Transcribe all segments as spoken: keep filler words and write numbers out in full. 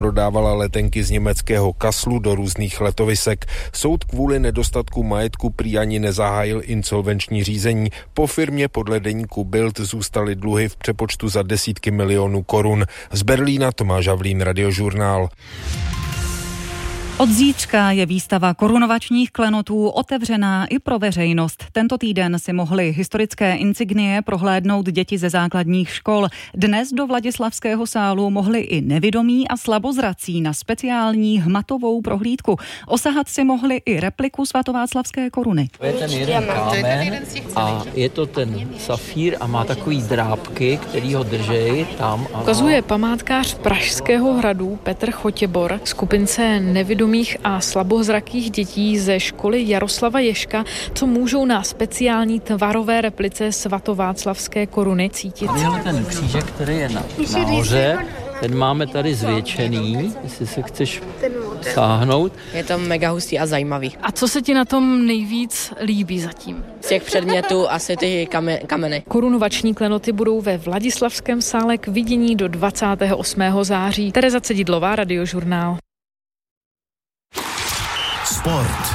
prodávala letenky z německého Kasslu do různých letovisek. Soud kvůli nedostatku majetku prý ani nezahájil insolvenční řízení. Po firmě podle deníku Bild zůstaly dluhy v přepočtu za desítky milionů korun. Z Berlína Tomáš Havlín, Radiožurnál. Od zítřka je výstava korunovačních klenotů otevřená i pro veřejnost. Tento týden si mohly historické insignie prohlédnout děti ze základních škol. Dnes do Vladislavského sálu mohli i nevidomí a slabozrací na speciální hmatovou prohlídku. Osahat si mohli i repliku svatováclavské koruny. To je ten jeden kámen a je to ten safír a má takový drápky, který ho drží tam. A... Ukazuje památkář Pražského hradu Petr Chotěbor skupince nevidomých a slabozrakých dětí ze školy Jaroslava Ježka, co můžou na speciální tvarové replice svatováclavské koruny cítit. Tady je ten křížek, který je na, nahoře, ten máme tady zvětšený, jestli se chceš sáhnout. Je to mega hustý a zajímavý. A co se ti na tom nejvíc líbí zatím? Z těch předmětů asi ty kameny. Korunovační klenoty budou ve Vladislavském sále k vidění do dvacátého osmého září. Tereza Cedidlová, Radiožurnál. Sport.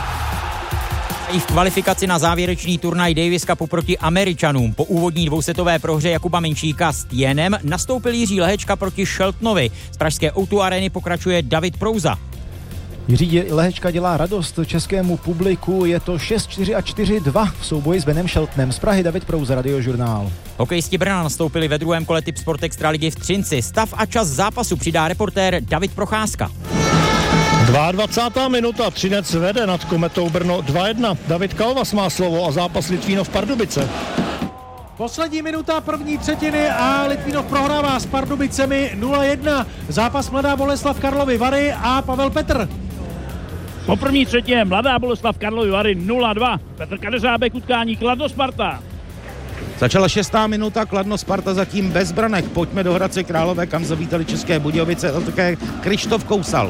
I v kvalifikaci na závěrečný turnaj Davis Cupu proti Američanům po úvodní dvousetové prohře Jakuba Menšíka s Tienem nastoupil Jiří Lehečka proti Sheltonovi. Z pražské ó dva Areny pokračuje David Prouza. Jiří Lehečka dělá radost českému publiku, je to šest čtyři a čtyři dva v souboji s Benem Sheltonem. Z Prahy David Prouza, Radiožurnál. Hokejisti Brna nastoupili ve druhém kole Tip Sport Extraligy v Třinci. Stav a čas zápasu přidá reportér David Procházka. dvacátá druhá minuta, Třinec vede nad Kometou Brno dva jedna. David Kalvas má slovo a zápas Litvínov Pardubice. Poslední minuta první třetiny a Litvínov prohrává s Pardubicemi nula jedna. Zápas Mladá Boleslav Karlovy Vary a Pavel Petr. Po první třetině Mladá Boleslav Karlovy Vary nula dva. Petr Kadeřábek, utkání Kladno Sparta. Začala šestá minuta, Kladno Sparta zatím bez branek. Pojďme do Hradce Králové, kam zavítali České Budějovice, a také Krištof Kousal.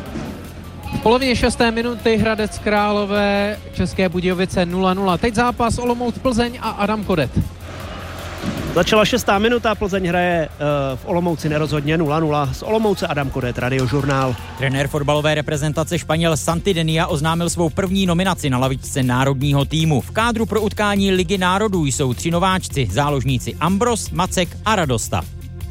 V polovině šesté minuty Hradec Králové, České Budějovice nula nula. Teď zápas Olomouc Plzeň a Adam Kodet. Začala šestá minuta, Plzeň hraje uh, v Olomouci nerozhodně nula nula. Z Olomouce Adam Kodet, Radiožurnál. Trenér fotbalové reprezentace Španěl Santi Denia oznámil svou první nominaci na lavičce národního týmu. V kádru pro utkání Ligy národů jsou tři nováčci, záložníci Ambros, Macek a Radosta.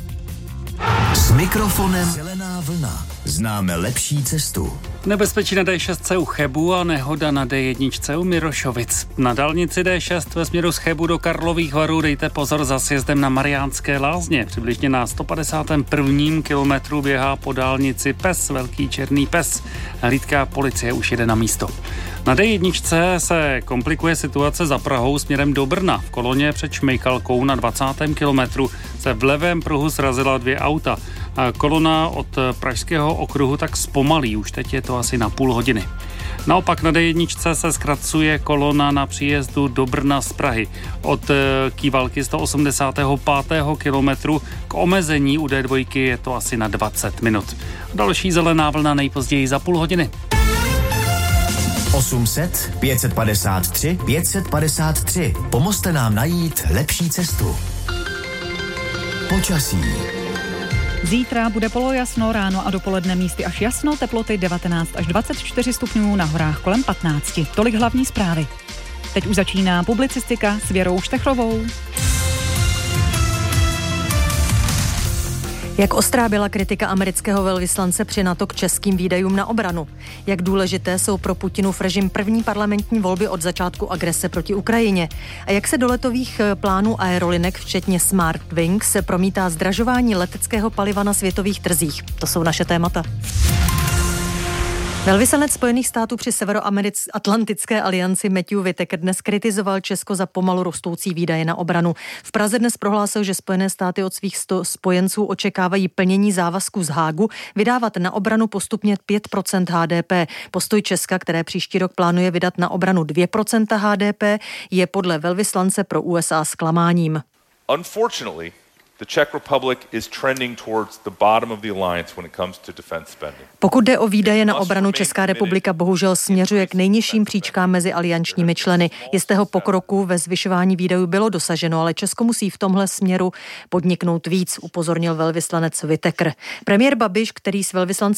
S mikrofonem Zelená vlna. Známe lepší cestu. Nebezpečí na dé šest u Chebu a nehoda na dé jedna u Mirošovic. Na dálnici dé šest ve směru z Chebu do Karlových Varů dejte pozor za sjezdem na Mariánské Lázně. Přibližně na sto padesátém prvním kilometru běhá po dálnici pes, velký černý pes. Hlídka policie už jede na místo. Na dé jedna se komplikuje situace za Prahou směrem do Brna. V koloně před Šmejkalkou na dvacátém kilometru se v levém pruhu srazila dvě auta. Kolona od Pražského okruhu tak zpomalí, už teď je to asi na půl hodiny. Naopak na dé jedna se zkracuje kolona na příjezdu do Brna z Prahy. Od Kývalky sto osmdesátého pátého kilometru k omezení u dé dva je to asi na dvacet minut. Další zelená vlna nejpozději za půl hodiny. osm set, pět set padesát tři, pět set padesát tři. Pomozte nám najít lepší cestu. Počasí. Zítra bude polojasno, ráno a dopoledne místy až jasno, teploty devatenáct až dvacet čtyři stupňů, na horách kolem patnáct. Tolik hlavní zprávy. Teď už začíná publicistika s Věrou Štechrovou. Jak ostrá byla kritika amerického velvyslance při NATO k českým výdajům na obranu? Jak důležité jsou pro Putinův režim první parlamentní volby od začátku agrese proti Ukrajině? A jak se do letových plánů aerolinek, včetně Smartwings, se promítá zdražování leteckého paliva na světových trzích? To jsou naše témata. Velvyslanec Spojených států při Severoatlantické alianci Matthew Whitaker dnes kritizoval Česko za pomalu rostoucí výdaje na obranu. V Praze dnes prohlásil, že Spojené státy od svých sto spojenců očekávají plnění závazků z Hágu, vydávat na obranu postupně pět procent há dé pé. Postoj Česka, které příští rok plánuje vydat na obranu dvě procenta há dé pé, je podle velvyslance pro ú es á zklamáním. Unfortunately, Pokud jde o výdaje na obranu, Česká republika bohužel směřuje k nejnižším příčkám mezi aliančními členy. Jistého pokroku ve zvyšování výdajů bylo dosaženo, ale Česko musí v tomhle směru podniknout víc, upozornil velvyslanec Whittaker. Premiér Babiš, který s velvyslancem